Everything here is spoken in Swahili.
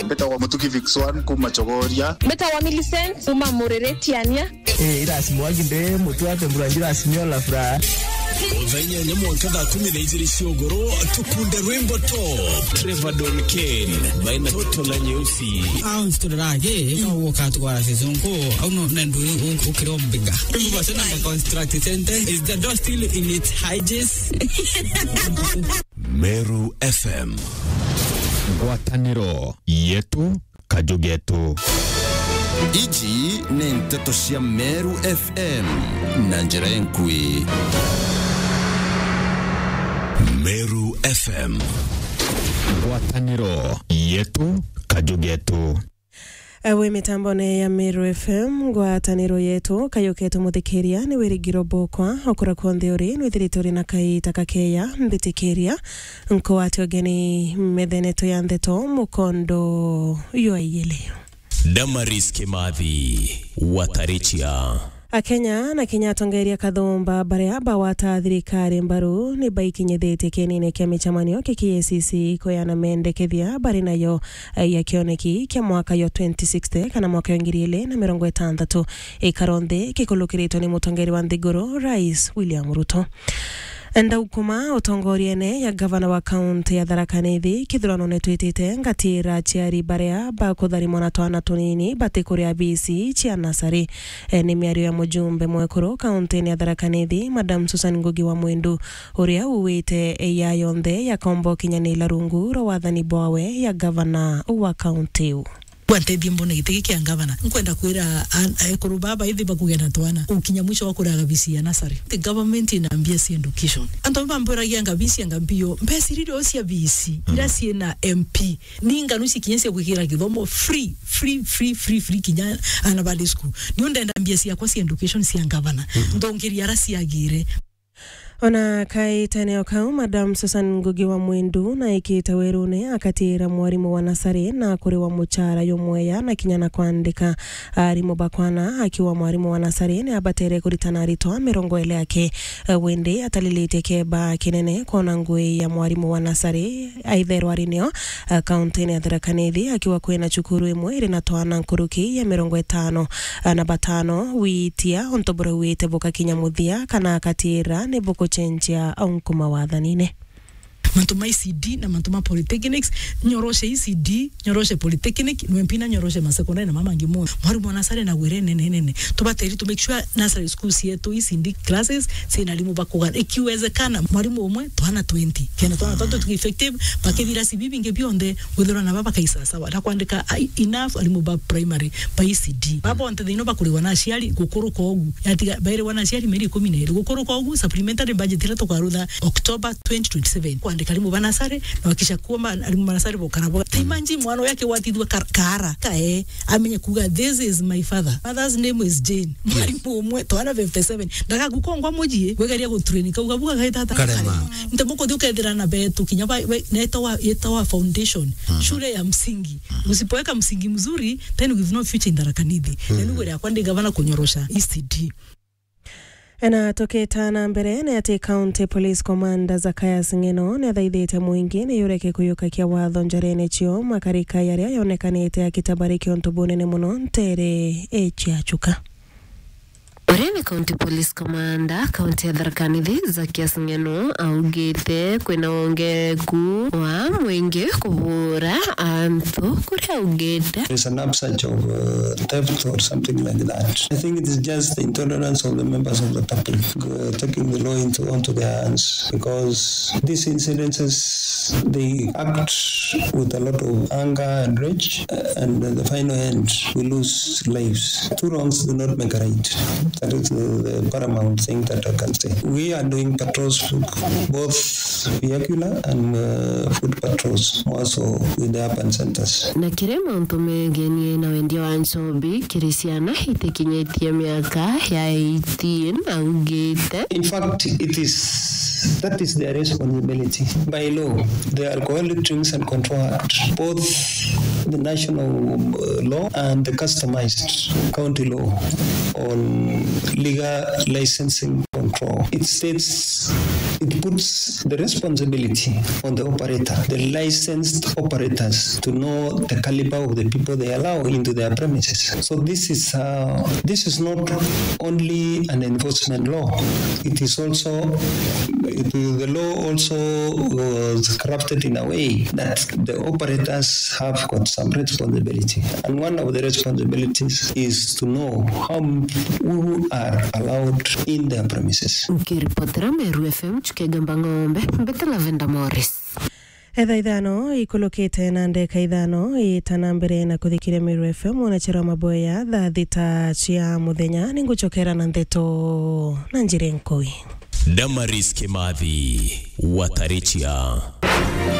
Beta wa Mutuki Vixwan kuma Chogoria. Beta wa Millicent kuma Mureretiania. Irasmwagi nde mutuate mburangira asinyola fra. Vanya nyamwanka da 12 Ciogoro tukunde Rainbow Top Trevor Don Ken baina toto la nyeusi Austrage no wakati kwa sezonko au no nendo ukirombiga basi na construct center is the door still in its hiatus. Meru FM Ngwataniro yetu kajugetu. Iji ni mtoto cia Meru FM na njira enkui. Meru FM Ngwataniro yetu kajugetu. Ewe mitambone ya Meru FM ngwataniro yetu kayoketu muthikiria ni wirigiro bokwa okura konde uri nwithiritori na kai takakeya mbitikiria nko atiogeni metheneto ya ndeto mukondo yoyele Damaris Kimathi Watarichia Akenya na Kenya tongeria kathomba bareaba wata thirikari mbaru ni baikinyethete kenine kia michamanio KCC koyana mendekethia bari nayo ya kioneki kia mwaka yo 2060 kana mwaka yo 2060 ikaronde kikulukiritwo ni mutongeri wa Nthiguru Rais William Ruto. Enda ukuma utongoriene ya gavana wa kaunti ya Tharaka Nithi kithurano netwitite ngatira chiari barea ba kuthari mwana twana tunini batikuria BC chia nasari ni miario ya mujumbe mwekuru kaunti ya Tharaka Nithi Madam Susan Ngugi wa Mwindu uria uwite ya yonde ya kombo kinyanila rungu ro wathani bwawe ya gavana wa kaunti Wantethi mbona gitege kia gavana nkwenda kwira ekuru baba ithi bakugena twana ukinya mwisho wakuraga bisi ya nasari the government inaambia si education anto bambora yanga bisi yanga mbio mbesiriri osia bisi ila si na MP ninga nusi kinyense kwikira githomo free kinya anabali school niyo ndenda ambia si yakwa si education si gavana ndongeri arasi yagire. Ona kai taneo kau Madam Susan Ngugi wa Mwindu na ikita werune akatira mwarimu wa nasari na kuri wa muchara yomweya na kinyana kwandika arimo bakwana akiwa mwarimu wa nasari na abatere kuritana ritwa mirongo ele yake wende atalilite keba kinene kona ngui ya mwarimu wa nasari aidheru arineo kaunti ya Tharaka Nithi akiwa kwena chukuru imwe iri na twana nkuruki ya mirongo 5 na batano witia ontobora wite boka kinyamuthia kana akatira ne boko chenjia au nkuma wathanine. Mantuma ICD na mantuma polytechnics nyoroshe ICD nyoroshe polytechnic nwempina nyoroshe masekondari na mama ngimo mwarimu nasare na gwere nene tubateri to make sure nursery schools yetu ICD classes sina limu bakugana ikiwezekana mwarimu umwe twana 20 kena twana tatu tuki effective bakethira sibibi ngebionde withora na baba kaisa sawa na kwandika enough alimu ba primary ba ICD baba onte thino bakuri wana ciari gukuru kogu yatiga baire wana ciari meri 12 gukuru kogu supplementary budget ira tokarutha October 2027 kalimu banasare na wakisha kuomba alimu banasare bokarabo timanji mwana yake watidwa kara kae amenye kuga this is my father's name is Jane mwalimu umwe twana 57 ndaka gukongwa mujie wegaria go training kaugabuka kaita karema ntemoko dukethira na betu kinyaba yetawa foundation shule ya msingi usipoweka msingi mzuri then we have no future in Tharaka Nithi nenu ya kwande gavana kunyorosha ECD. Ena toketa na mbere na ati county police commander Zakayas Ngeno na thaithite muingi ni yureke kuyuka kia watho njarene chio makarika yaria yonekanite akitabariki ontubune ne muno ntere echiachuka. Orene County Police Commander County ya Tharaka Nithi Zakayas Ngeno augite kwena ongeku wa mwingi kubura antu kuri augite. There's an upsurge of theft or something like that. I think it is just the intolerance of the members of the public taking the law onto their hands, because these incidences they act with a lot of anger and rage, and at the final end we lose lives. Two wrongs do not make a right. That is the paramount thing that I can say. We are doing patrols, both vehicular and foot patrols, also with the urban centers. Na kirema untumegenie na wendia wa Nsobi kirisiana itekinyetia miaka ya 18 augite. In fact, that is their responsibility. By law, the Alcoholic Drinks and Control Act, both the national law and the customized county law on legal licensing control. It puts the responsibility on the operator, the licensed operators, to know the caliber of the people they allow into their premises. So this is not only an enforcement law. It is also the law also was crafted in a way that the operators have got some responsibility, and one of the responsibilities is to know who are allowed in their premises. Ukiripotera Meru FM Chukegamba Ng'ombe Mbetela Venda Morris. Etha ithano ikulukite na ndeka ithano itana mbere na kuthikire Meru FM unachera maboya thaa thita cia muthenya ninguchokera na ndeto na njire nkoi. Damaris Kimathi Watarichia.